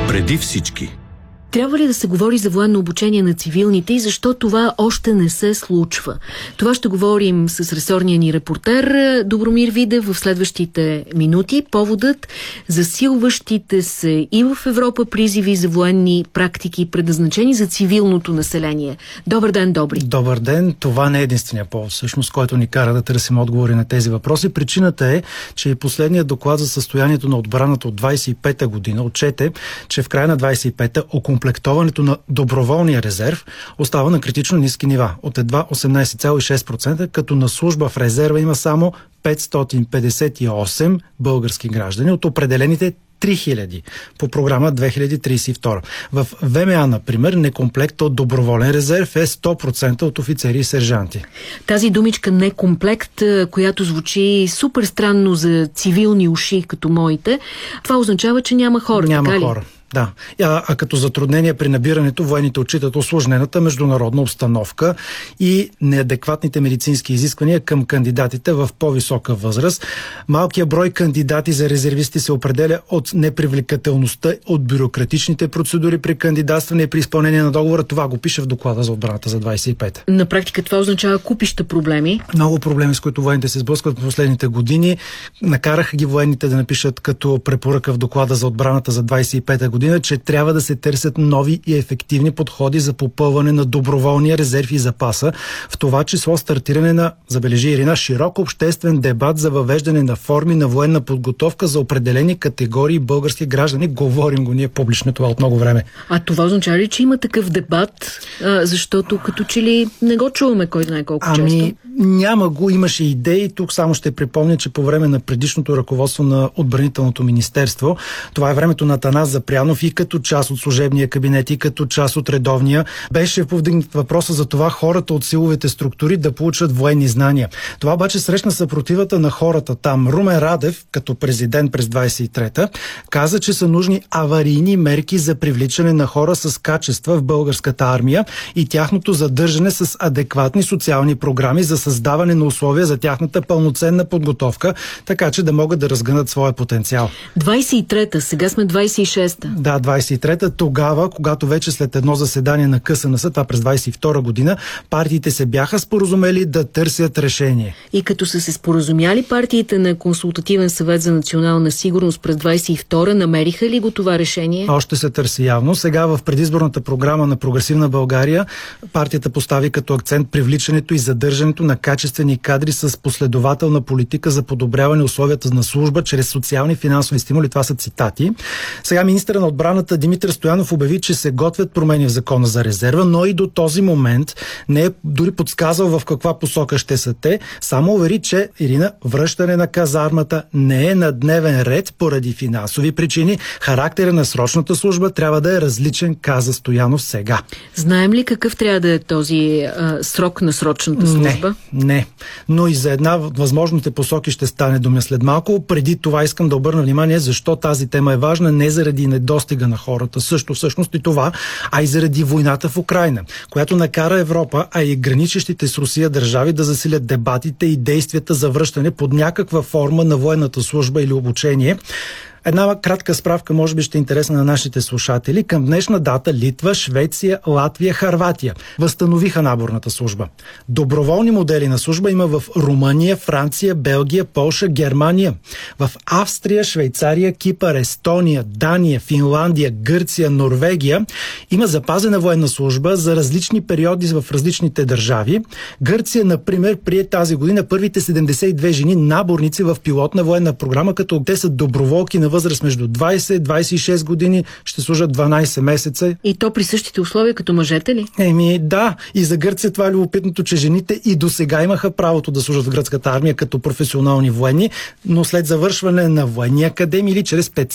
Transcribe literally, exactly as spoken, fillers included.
Преди всички. Трябва ли да се говори за военно обучение на цивилните и защо това още не се случва? Това ще говорим с ресорния ни репортер Добромир Видев в следващите минути. Поводът засилващите се и в Европа призиви за военни практики, предназначени за цивилното население. Добър ден, Добри! Добър ден! Това не е единствения повод, всъщност, който ни кара да търсим отговори на тези въпроси. Причината е, че и последният доклад за състоянието на отбраната от двадесет и пета година отчете, че в края на двадесет и пета окомплектоването на доброволния резерв остава на критично ниски нива от едва осемнадесет цяло и шест процента, като на служба в резерва има само петстотин петдесет и осем български граждани от определените три хиляди по програма две хиляди тридесет и втора. В ВМА, например, некомплект от доброволен резерв е сто процента от офицери и сержанти. Тази думичка некомплект, която звучи супер странно за цивилни уши като моите, това означава, че няма хора. Няма така ли? хора. Да, а, а като затруднение при набирането, военните отчитат усложнената международна обстановка и неадекватните медицински изисквания към кандидатите в по-висока възраст. Малкият брой кандидати за резервисти се определя от непривлекателността, от бюрократичните процедури при кандидатстване и при изпълнение на договора. Това го пише в доклада за отбраната за двадесет и пета. На практика това означава купища проблеми. Много проблеми, с които военните се сблъскват в последните години. Накараха ги военните да напишат като препоръка в доклада за отбраната за двадесет и пета година, че трябва да се търсят нови и ефективни подходи за попълване на доброволния резерв и запаса, в това число стартиране на, забележи Ирина, широк обществен дебат за въвеждане на форми на военна подготовка за определени категории български граждани. Говорим го ние публично това от много време. А това означава ли, че има такъв дебат? А, защото като че ли не го чуваме кой знае колко ами, често? Няма го, имаше идеи. Тук само ще припомня, че по време на предишното ръководство на отбранителното министерство, това е времето на Атанас Запрянов, и като част от служебния кабинет, и като част от редовния, беше повдигнат въпроса за това хората от силовите структури да получат военни знания. Това обаче срещна съпротивата на хората там. Румен Радев, като президент през двадесет и трета, каза, че са нужни аварийни мерки за привличане на хора с качества в българската армия и тяхното задържане с адекватни социални програми за създаване на условия за тяхната пълноценна подготовка, така че да могат да разгънат своя потенциал. двадесет и трета, сега сме двадесет и шеста. Да, двадесет и трета, тогава, когато вече след едно заседание на КСНС, това през двадесет и втора година, партиите се бяха споразумели да търсят решение. И като са се споразумяли партиите на Консултативен съвет за национална сигурност през двадесет и втора, намериха ли го това решение? Още се търси явно. Сега в предизборната програма на Прогресивна България партията постави като акцент привличането и задържането на качествени кадри с последователна политика за подобряване условията на служба чрез социални и финансови стимули. Това са цитати. Сега министър на отбраната Димитър Стоянов обяви, че се готвят промени в закона за резерва, но и до този момент не е дори подсказал в каква посока ще са те. Само увери, че, Ирина, връщане на казармата не е на дневен ред поради финансови причини. Характера на срочната служба трябва да е различен, каза Стоянов сега. Знаем ли какъв трябва да е този а, срок на срочната служба? Не, не. Но и за една възможните посоки ще стане дума след малко. Преди това искам да обърна внимание защо тази тема е важна. Не заради недостига на хората, също всъщност и това, а и заради войната в Украйна, която накара Европа, а и граничещите с Русия държави да засилят дебатите и действията за връщане под някаква форма на военната служба или обучение. Една кратка справка може би ще е интересна на нашите слушатели. Към днешна дата Литва, Швеция, Латвия, Хърватия възстановиха наборната служба. Доброволни модели на служба има в Румъния, Франция, Белгия, Полша, Германия. В Австрия, Швейцария, Кипър, Естония, Дания, Финландия, Гърция, Норвегия има запазена военна служба за различни периоди в различните държави. Гърция, например, прие тази година първите седемдесет и две жени наборници в пилотна военна програма, като те са доброволки на възраст между двадесет и двадесет и шест години, ще служат дванадесет месеца. И то при същите условия като мъжете ли? Еми да, и за Гърция това е любопитното, че жените и до сега имаха правото да служат в гръцката армия като професионални военни, но след завършване на военни академии или чрез специални